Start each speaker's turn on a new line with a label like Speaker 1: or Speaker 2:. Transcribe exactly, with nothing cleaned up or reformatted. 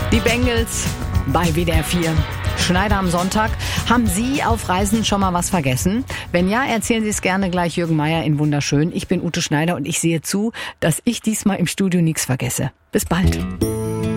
Speaker 1: Die Bengals bei W D R vier. Schneider am Sonntag. Haben Sie auf Reisen schon mal was vergessen? Wenn ja, erzählen Sie es gerne gleich Jürgen Meier in Wunderschön. Ich bin Ute Schneider und ich sehe zu, dass ich diesmal im Studio nichts vergesse. Bis bald.